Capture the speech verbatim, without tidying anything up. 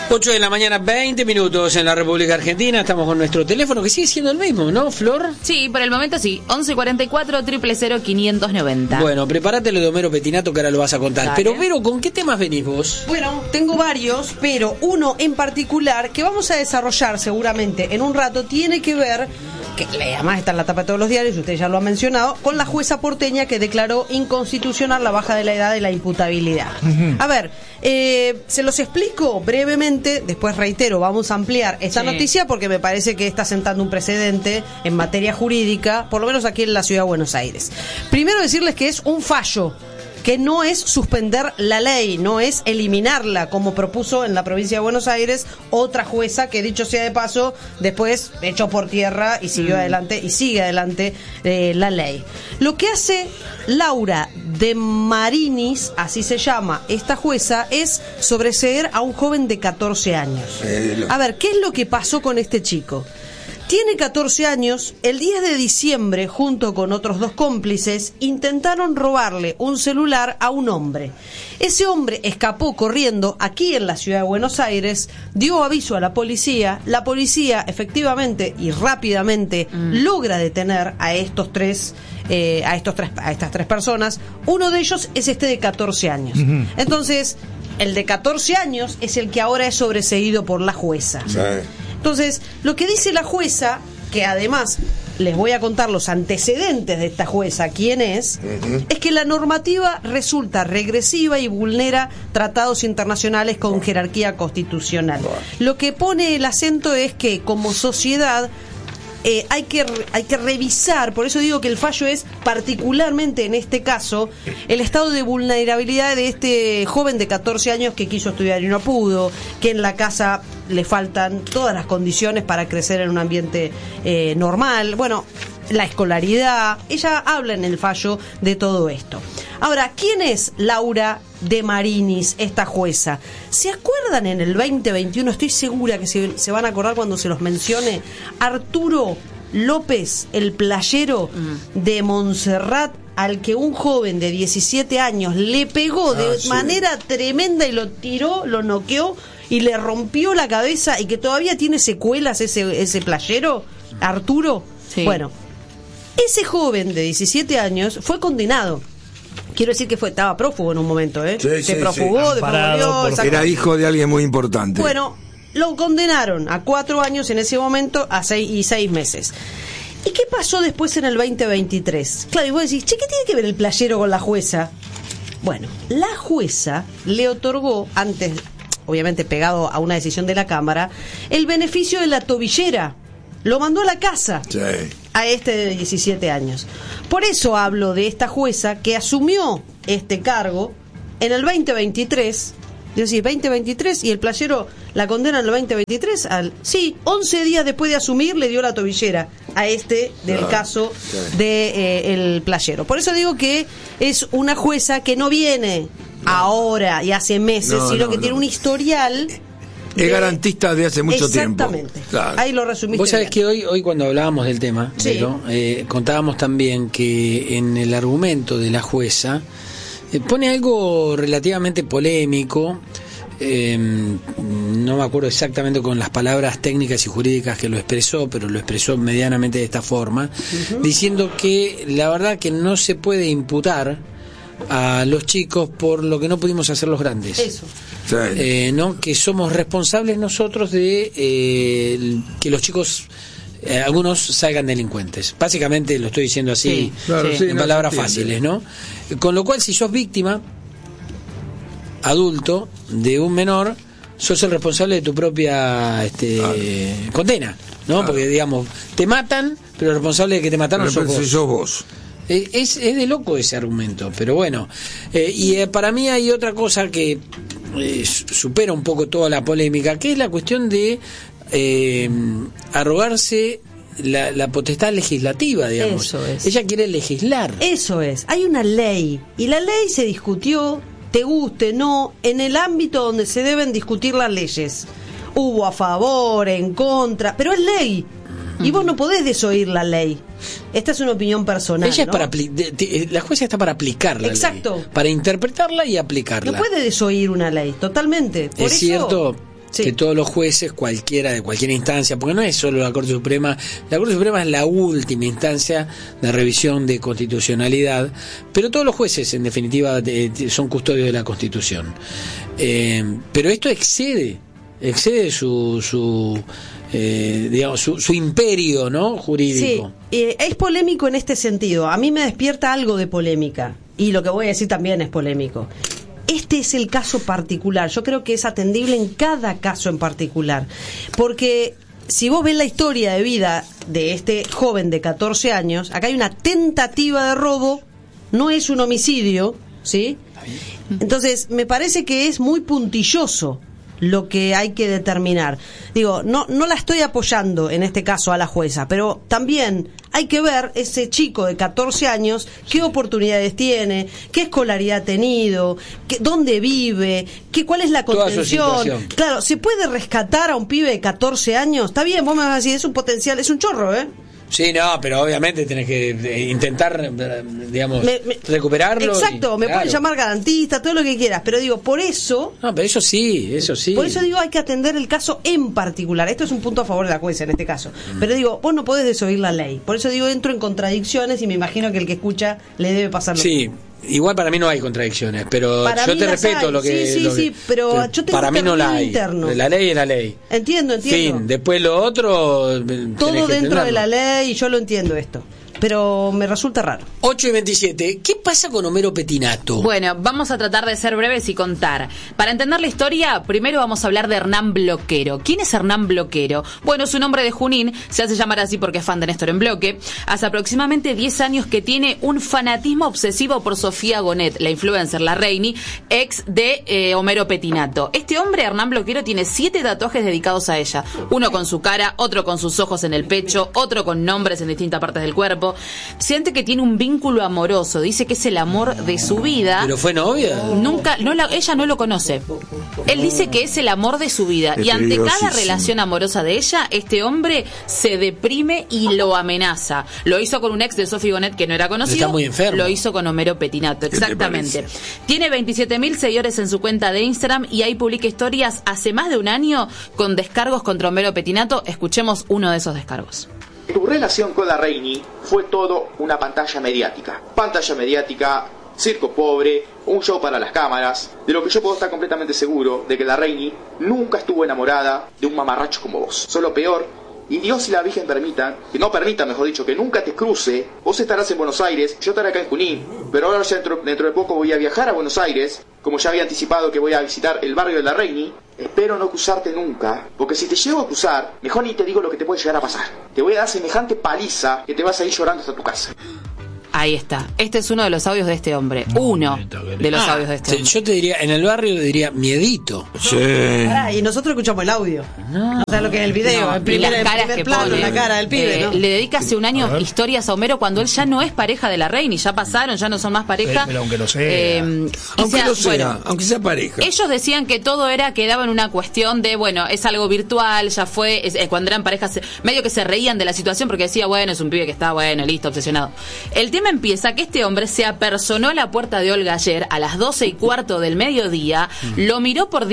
ocho de la mañana, veinte minutos en la República Argentina. Estamos con nuestro teléfono, que sigue siendo el mismo, ¿no, Flor? Sí, por el momento sí. once cuarenta y cuatro, cero cero cero, quinientos noventa. Bueno, prepárate lo de Homero Petinato, que ahora lo vas a contar. Dale. Pero, Vero, ¿con qué temas venís vos? Bueno, tengo varios, pero uno en particular que vamos a desarrollar seguramente en un rato tiene que ver, que además está en la tapa de todos los diarios, usted ya lo ha mencionado, con la jueza porteña que declaró inconstitucional la baja de la edad de la imputabilidad. Uh-huh. A ver, eh, se los explico brevemente, después reitero, vamos a ampliar esta sí. noticia porque me parece que está sentando un precedente en materia jurídica, por lo menos aquí en la Ciudad de Buenos Aires. Primero decirles que es un fallo, que no es suspender la ley, no es eliminarla, como propuso en la provincia de Buenos Aires otra jueza que, dicho sea de paso, después echó por tierra y siguió mm. adelante y sigue adelante eh, la ley. Lo que hace Laura de Marinis, así se llama esta jueza, es sobreseer a un joven de catorce años. A ver, ¿qué es lo que pasó con este chico? Tiene catorce años, el diez de diciembre, junto con otros dos cómplices, intentaron robarle un celular a un hombre. Ese hombre escapó corriendo aquí en la Ciudad de Buenos Aires, dio aviso a la policía, la policía efectivamente y rápidamente mm. logra detener a estos tres, eh, a estos tres, a estas tres personas. Uno de ellos es este de catorce años. Mm-hmm. Entonces, el de catorce años es el que ahora es sobreseído por la jueza. Sí. Entonces, lo que dice la jueza, que además les voy a contar los antecedentes de esta jueza, quién es, uh-huh. es que la normativa resulta regresiva y vulnera tratados internacionales con jerarquía constitucional. Lo que pone el acento es que como sociedad Eh, hay que hay que revisar, por eso digo que el fallo es particularmente en este caso el estado de vulnerabilidad de este joven de catorce años que quiso estudiar y no pudo, que en la casa le faltan todas las condiciones para crecer en un ambiente eh, normal, bueno, la escolaridad. Ella habla en el fallo de todo esto. Ahora, ¿quién es Laura de Marinis, esta jueza? ¿Se acuerdan en el veinte veintiuno? Estoy segura que se, se van a acordar cuando se los mencione. Arturo López, el playero mm. de Montserrat, al que un joven de diecisiete años le pegó de ah, sí. manera tremenda y lo tiró, lo noqueó y le rompió la cabeza, y que todavía tiene secuelas ese, ese playero, Arturo. Sí. Bueno, ese joven de diecisiete años fue condenado. Quiero decir que fue estaba prófugo en un momento, ¿eh? Sí, Se sí, prófugó, sí. de Era hijo de alguien muy importante. Bueno, lo condenaron a cuatro años en ese momento a seis y seis meses. ¿Y qué pasó después en el veinte veintitrés? Claro, y vos decís, che, ¿qué tiene que ver el playero con la jueza? Bueno, la jueza le otorgó, antes, obviamente pegado a una decisión de la Cámara, el beneficio de la tobillera. Lo mandó a la casa. Sí. A este de diecisiete años. Por eso hablo de esta jueza que asumió este cargo en el veinte veintitrés. Es decir, veinte veintitrés, y el playero la condena en el veinte veintitrés al... Sí, once días después de asumir le dio la tobillera a este del claro, caso claro. de eh, el playero. Por eso digo que es una jueza que no viene no. ahora y hace meses, no, sino no, que no. tiene un historial... Es de... garantista de hace mucho Exactamente. tiempo. Claro. Ahí lo resumiste. Vos sabés que hoy, hoy cuando hablábamos del tema, sí. pero, eh, contábamos también que en el argumento de la jueza eh, pone algo relativamente polémico, eh, no me acuerdo exactamente con las palabras técnicas y jurídicas que lo expresó, pero lo expresó medianamente de esta forma, uh-huh. diciendo que la verdad que no se puede imputar a los chicos por lo que no pudimos hacer los grandes. Eso. Sí. Eh, no, que somos responsables nosotros de eh, el, que los chicos eh, algunos salgan delincuentes. Básicamente lo estoy diciendo así, sí, claro, en sí, palabras no fáciles, ¿no? Con lo cual, si sos víctima adulto de un menor, sos el responsable de tu propia este, claro. condena, ¿no? Claro. Porque digamos, te matan, pero el responsable de que te mataron pero sos vos. sos vos. Es, es de loco ese argumento, pero bueno. Eh, y eh, para mí hay otra cosa que eh, supera un poco toda la polémica, que es la cuestión de eh, arrogarse la, la potestad legislativa, digamos. Eso es. Ella quiere legislar. Eso es. Hay una ley, y la ley se discutió, te guste, no, en el ámbito donde se deben discutir las leyes. Hubo a favor, en contra, pero es ley. Y vos no podés desoír la ley. Esta es una opinión personal. Ella ¿no? es para apli- de, de, la jueza está para aplicar la Exacto. ley, para interpretarla y aplicarla. No puede desoír una ley, totalmente. Por es eso... cierto Sí. que todos los jueces, cualquiera de cualquier instancia, porque no es solo la Corte Suprema, la Corte Suprema es la última instancia de revisión de constitucionalidad, pero todos los jueces, en definitiva, de, de, son custodios de la Constitución. Eh, pero esto excede, excede su... su Eh, digamos, su, su imperio, ¿no? Jurídico. Sí, eh, es polémico en este sentido. A mí me despierta algo de polémica. Y lo que voy a decir también es polémico. Este es el caso particular. Yo creo que es atendible en cada caso en particular. Porque si vos ves la historia de vida de este joven de catorce años, acá hay una tentativa de robo, no es un homicidio, ¿sí? Entonces, me parece que es muy puntilloso lo que hay que determinar. Digo, no no la estoy apoyando en este caso a la jueza, pero también hay que ver ese chico de catorce años, qué oportunidades tiene, qué escolaridad ha tenido, qué, dónde vive, qué, cuál es la contención. Claro, ¿se puede rescatar a un pibe de catorce años? Está bien, vos me vas a decir, es un potencial, es un chorro, ¿eh? Sí, no, pero obviamente tenés que intentar, digamos, me, me, recuperarlo. Exacto, y, me claro. pueden llamar garantista, todo lo que quieras, pero digo, por eso... No, pero eso sí, eso sí. Por eso digo, hay que atender el caso en particular. Esto es un punto a favor de la jueza en este caso. Mm. Pero digo, vos no podés desoír la ley. Por eso digo, entro en contradicciones y me imagino que el que escucha le debe pasar lo Sí. mismo. Igual para mí no hay contradicciones, pero para yo te respeto hay. lo que... Sí, sí, lo que, sí, pero yo tengo para mí no la hay. Interno. La ley es la ley. Entiendo, entiendo. Fin, después lo otro... Todo dentro de la ley y yo lo entiendo esto. Pero me resulta raro. ocho y veintisiete. ¿Qué pasa con Homero Pettinato? Bueno, vamos a tratar de ser breves y contar. Para entender la historia, primero vamos a hablar de Hernán Bloquero. ¿Quién es Hernán Bloquero? Bueno, es un hombre de Junín, se hace llamar así porque es fan de Néstor en Bloque. Hace aproximadamente diez años que tiene un fanatismo obsesivo por Sofía Gonet, la influencer, la Reini, ex de eh, Homero Pettinato. Este hombre, Hernán Bloquero, tiene siete tatuajes dedicados a ella. Uno con su cara, otro con sus ojos en el pecho, otro con nombres en distintas partes del cuerpo. Siente que tiene un vínculo amoroso, dice que es el amor de su vida. ¿Pero fue novia? Nunca, no la, ella no lo conoce. Él dice que es el amor de su vida. Y ante cada relación amorosa de ella, este hombre se deprime y lo amenaza. Lo hizo con un ex de Sofía Gonet que no era conocido. Está muy enfermo. Lo hizo con Homero Pettinato, exactamente. Tiene veintisiete mil seguidores en su cuenta de Instagram y ahí publica historias hace más de un año con descargos contra Homero Pettinato. Escuchemos uno de esos descargos. Tu relación con la Reini fue todo una pantalla mediática. Pantalla mediática, circo pobre, un show para las cámaras. De lo que yo puedo estar completamente seguro de que la Reini nunca estuvo enamorada de un mamarracho como vos. Solo peor, y Dios y la Virgen permitan, que no permitan, mejor dicho, que nunca te cruce. Vos estarás en Buenos Aires, yo estaré acá en Junín, pero ahora ya dentro, dentro de poco voy a viajar a Buenos Aires, como ya había anticipado que voy a visitar el barrio de la Reini. Espero no acusarte nunca, porque si te llego a acusar, mejor ni te digo lo que te puede llegar a pasar. Te voy a dar semejante paliza que te vas a ir llorando hasta tu casa. Ahí está. Este es uno de los audios de este hombre. Uno de los ah, audios de este hombre. Yo te diría, en el barrio diría miedito. Sí. Pará, y nosotros escuchamos el audio. No. O sea, lo que es el video, No, el primer, y las caras el primer que plano, pone. la cara del pibe, eh, ¿no? Le dedica hace un año historias a Homero cuando él ya no es pareja de la Reini, ya pasaron, ya no son más pareja. Pero, pero aunque lo sea. Eh, Aunque sea, lo sea, bueno, aunque sea pareja. ellos decían que todo era, quedaba en una cuestión de, bueno, es algo virtual, ya fue, es, eh, cuando eran parejas, se, medio que se reían de la situación porque decía, bueno, es un pibe que está, bueno, listo, obsesionado. El tema empieza que este hombre se apersonó a la puerta de Olga ayer a las doce y cuarto del mediodía, mm. lo miró por